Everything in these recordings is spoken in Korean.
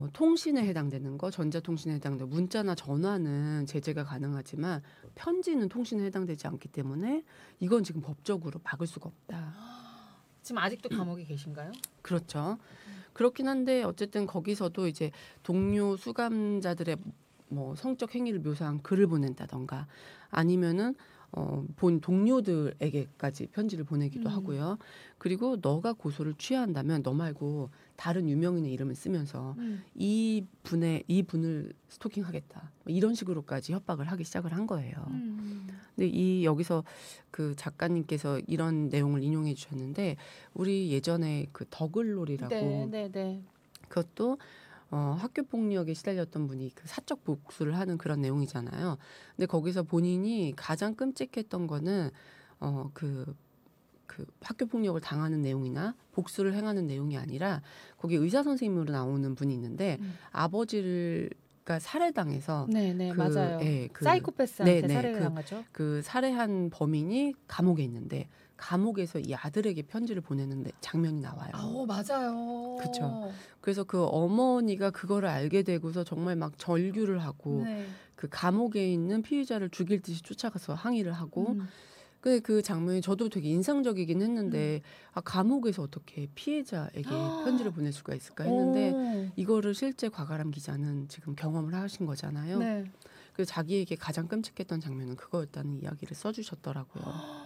통신에 해당되는 거, 전자통신에 해당되는 문자나 전화는 제재가 가능하지만 편지는 통신에 해당되지 않기 때문에 이건 지금 법적으로 막을 수가 없다. 지금 아직도 감옥에 계신가요? 그렇죠. 그렇긴 한데 어쨌든 거기서도 이제 동료 수감자들의 뭐 성적 행위를 묘사한 글을 보낸다던가 아니면은 본 동료들에게까지 편지를 보내기도 하고요. 그리고 너가 고소를 취하한다면 너 말고 다른 유명인의 이름을 쓰면서 이 분을 스토킹하겠다. 이런 식으로까지 협박을 하기 시작을 한 거예요. 근데 이 여기서 그 작가님께서 이런 내용을 인용해 주셨는데 우리 예전에 그 더글놀이라고 네. 그것도 학교 폭력에 시달렸던 분이 그 사적 복수를 하는 그런 내용이잖아요. 근데 거기서 본인이 가장 끔찍했던 거는 그 학교 폭력을 당하는 내용이나 복수를 행하는 내용이 아니라 거기 의사 선생님으로 나오는 분이 있는데 아버지를 가 살해당해서 네, 맞아요. 사이코패스한테 살해를 당하죠. 그 살해한 범인이 감옥에 있는데 감옥에서 이 아들에게 편지를 보내는 장면이 나와요. 맞아요. 그렇죠. 그래서 그 어머니가 그거를 알게 되고서 정말 막 절규를 하고 그 감옥에 있는 피의자를 죽일 듯이 쫓아가서 항의를 하고 그 장면이 저도 되게 인상적이긴 했는데 감옥에서 어떻게 피해자에게 편지를 보낼 수가 있을까 했는데 이거를 실제 과가람 기자는 지금 경험을 하신 거잖아요. 네. 그래서 자기에게 가장 끔찍했던 장면은 그거였다는 이야기를 써주셨더라고요.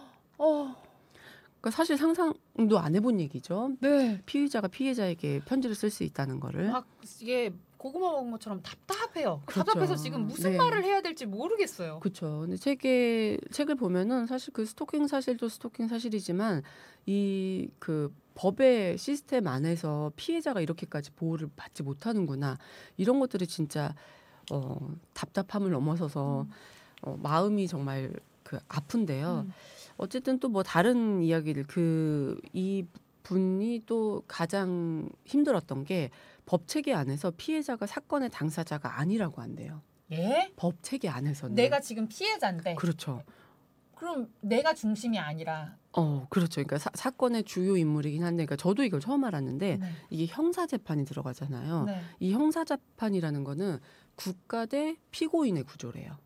그러니까 사실 상상도 안 해본 얘기죠. 네. 피의자가 피해자에게 편지를 쓸 수 있다는 거를. 막 이게 고구마 먹은 것처럼 답답해요. 그렇죠. 답답해서 지금 무슨 말을 해야 될지 모르겠어요. 그렇죠. 근데 책을 보면은 사실 그 스토킹 사실도 스토킹 사실이지만 이 그 법의 시스템 안에서 피해자가 이렇게까지 보호를 받지 못하는구나 이런 것들이 진짜 답답함을 넘어서서 마음이 정말 그 아픈데요. 어쨌든 또 뭐 다른 이야기를 이 분이 또 가장 힘들었던 게 법 체계 안에서 피해자가 사건의 당사자가 아니라고 한대요. 예? 법 체계 안에서는 내가 지금 피해자인데. 그렇죠. 그럼 내가 중심이 아니라. 그렇죠. 그러니까 사건의 주요 인물이긴 한데, 그러니까 저도 이걸 처음 알았는데 이게 형사 재판이 들어가잖아요. 이 형사 재판이라는 거는 국가 대 피고인의 구조래요.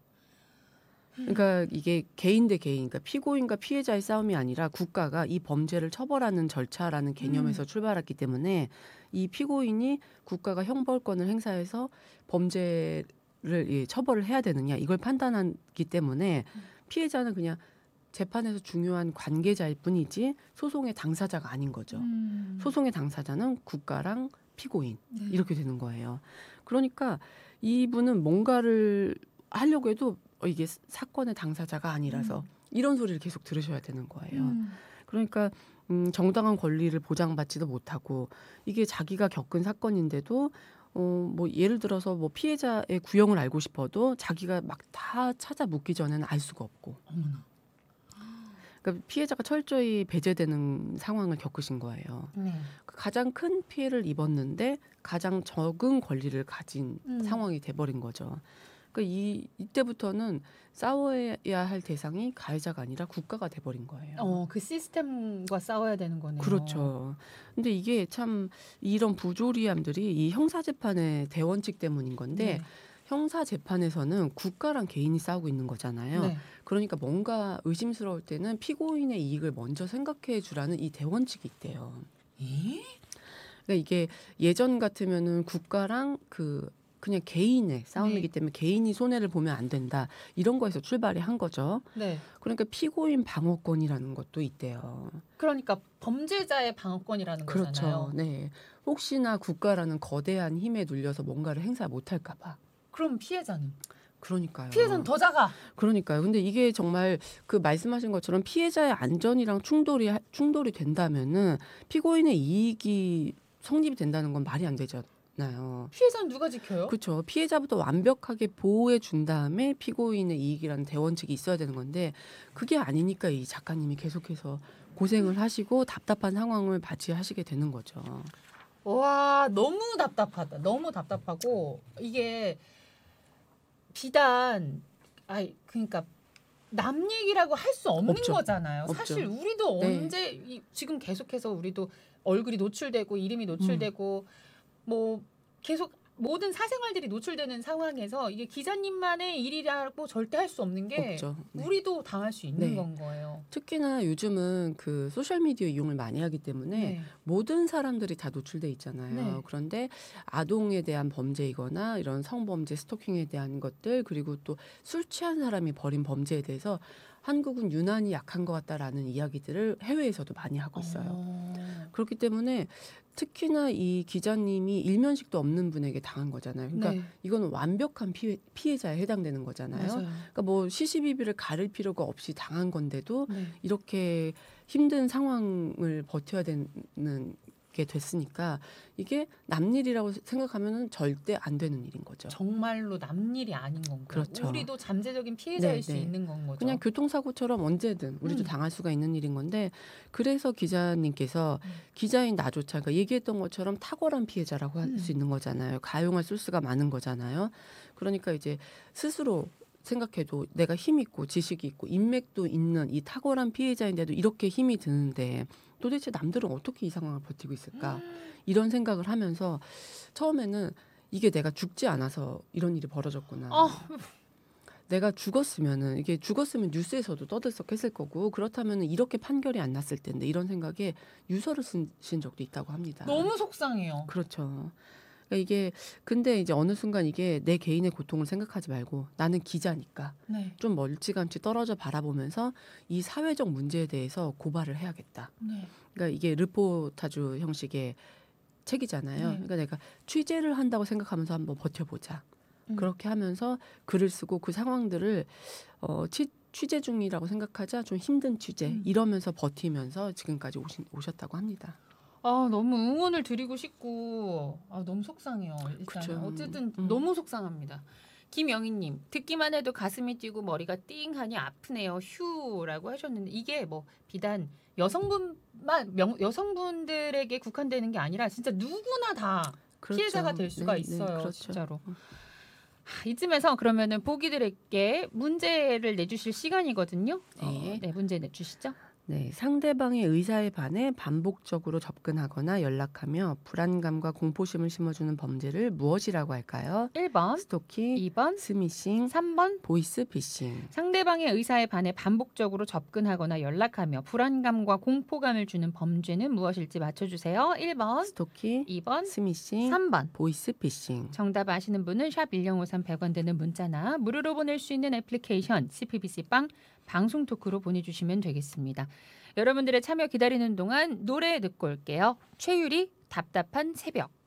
그러니까 이게 개인 대 개인, 그러니까 피고인과 피해자의 싸움이 아니라 국가가 이 범죄를 처벌하는 절차라는 개념에서 출발했기 때문에 이 피고인이 국가가 형벌권을 행사해서 범죄를 처벌을 해야 되느냐 이걸 판단하기 때문에 피해자는 그냥 재판에서 중요한 관계자일 뿐이지 소송의 당사자가 아닌 거죠. 소송의 당사자는 국가랑 피고인 이렇게 되는 거예요. 그러니까 이분은 뭔가를 하려고 해도 이게 사건의 당사자가 아니라서 이런 소리를 계속 들으셔야 되는 거예요. 그러니까 정당한 권리를 보장받지도 못하고 이게 자기가 겪은 사건인데도 뭐 예를 들어서 뭐 피해자의 구형을 알고 싶어도 자기가 막 다 찾아 묻기 전에는 알 수가 없고. 어머나. 그러니까 피해자가 철저히 배제되는 상황을 겪으신 거예요. 가장 큰 피해를 입었는데 가장 적은 권리를 가진 상황이 돼버린 거죠. 그러니까 이때부터는 싸워야 할 대상이 가해자가 아니라 국가가 돼버린 거예요. 그 시스템과 싸워야 되는 거네요. 그렇죠. 근데 이게 참 이런 부조리함들이 이 형사재판의 대원칙 때문인 건데 형사재판에서는 국가랑 개인이 싸우고 있는 거잖아요. 그러니까 뭔가 의심스러울 때는 피고인의 이익을 먼저 생각해 주라는 이 대원칙이 있대요. 그러니까 이게 예전 같으면은 국가랑 그냥 개인의 싸움이기 때문에 개인이 손해를 보면 안 된다. 이런 거에서 출발이 한 거죠. 그러니까 피고인 방어권이라는 것도 있대요. 그러니까 범죄자의 방어권이라는 거잖아요. 그렇죠. 네. 혹시나 국가라는 거대한 힘에 눌려서 뭔가를 행사 못할까 봐. 그럼 피해자는? 그러니까요. 피해자는 더 작아. 그러니까요. 근데 이게 정말 그 말씀하신 것처럼 피해자의 안전이랑 충돌이 된다면은 피고인의 이익이 성립이 된다는 건 말이 안 되잖아요. 피해자는 누가 지켜요? 그렇죠. 피해자부터 완벽하게 보호해 준 다음에 피고인의 이익이라는 대원칙이 있어야 되는 건데 그게 아니니까 이 작가님이 계속해서 고생을 하시고 답답한 상황을 맞이하시게 되는 거죠. 와, 너무 답답하다. 너무 답답하고 이게 비단 그러니까 남 얘기라고 할 수 없는 없죠. 거잖아요. 없죠. 사실 우리도 언제 지금 계속해서 우리도 얼굴이 노출되고 이름이 노출되고 뭐 계속 모든 사생활들이 노출되는 상황에서 이게 기자님만의 일이라고 절대 할 수 없는 게 없죠. 네. 우리도 당할 수 있는 네. 건 거예요. 특히나 요즘은 그 소셜미디어 이용을 많이 하기 때문에 네. 모든 사람들이 다 노출돼 있잖아요. 네. 그런데 아동에 대한 범죄이거나 이런 성범죄, 스토킹에 대한 것들 그리고 또 술 취한 사람이 벌인 범죄에 대해서 한국은 유난히 약한 것 같다라는 이야기들을 해외에서도 많이 하고 있어요. 그렇기 때문에 특히나 이 기자님이 일면식도 없는 분에게 당한 거잖아요. 그러니까 네. 이거는 완벽한 피해자에 해당되는 거잖아요. 맞아요. 그러니까 뭐 시시비비를 가릴 필요가 없이 당한 건데도 네. 이렇게 힘든 상황을 버텨야 되는 게 됐으니까 이게 남일이라고 생각하면은 절대 안 되는 일인 거죠. 정말로 남일이 아닌 건 거예요. 그렇죠. 우리도 잠재적인 피해자일 네, 수 네. 있는 건 거죠. 그냥 교통사고처럼 언제든 우리도 당할 수가 있는 일인 건데 그래서 기자님께서 기자인 나조차 그러니까 얘기했던 것처럼 탁월한 피해자라고 할 수 있는 거잖아요. 가용할 소스가 많은 거잖아요. 그러니까 이제 스스로 생각해도 내가 힘 있고 지식이 있고 인맥도 있는 이 탁월한 피해자인데도 이렇게 힘이 드는데 도대체 남들은 어떻게 이 상황을 버티고 있을까? 이런 생각을 하면서 처음에는 이게 내가 죽지 않아서 이런 일이 벌어졌구나. 내가 죽었으면은 이게 죽었으면 뉴스에서도 떠들썩했을 거고 그렇다면 이렇게 판결이 안 났을 텐데 이런 생각에 유서를 쓰신 적도 있다고 합니다. 너무 속상해요. 그렇죠. 그러니까 이게 근데 이제 어느 순간 이게 내 개인의 고통을 생각하지 말고 나는 기자니까 네. 좀 멀찌감치 떨어져 바라보면서 이 사회적 문제에 대해서 고발을 해야겠다. 네. 그러니까 이게 르포타주 형식의 책이잖아요. 네. 그러니까 내가 취재를 한다고 생각하면서 한번 버텨보자. 그렇게 하면서 글을 쓰고 그 상황들을 취재 중이라고 생각하자 좀 힘든 취재 이러면서 버티면서 지금까지 오셨다고 합니다. 너무 응원을 드리고 싶고 너무 속상해요. 일단 그쵸. 어쨌든 너무 속상합니다. 김영희님 듣기만 해도 가슴이 뛰고 머리가 띵하니 아프네요. 휴라고 하셨는데 이게 뭐 비단 여성분들에게 국한되는 게 아니라 진짜 누구나 다 그렇죠. 피해자가 될 수가 네, 있어요. 그렇죠. 진짜로. 이쯤에서 그러면은 보기들에게 문제를 내주실 시간이거든요. 네. 문제 내주시죠. 네, 상대방의 의사에 반해 반복적으로 접근하거나 연락하며 불안감과 공포심을 심어주는 범죄를 무엇이라고 할까요? 1번, 스토킹, 2번, 스미싱, 3번. 보이스 피싱. 상대방의 의사에 반해 반복적으로 접근하거나 연락하며 불안감과 공포감을 주는 범죄는 무엇일지 맞춰주세요. 1번, 스토킹, 2번, 스미싱, 3번. 보이스 피싱. 정답 아시는 분은 샵 1053 100원 되는 문자나 무료로 보낼 수 있는 애플리케이션 CPBC빵 방송 토크로 보내주시면 되겠습니다. 여러분들의 참여 기다리는 동안 노래 듣고 올게요. 최유리 답답한 새벽.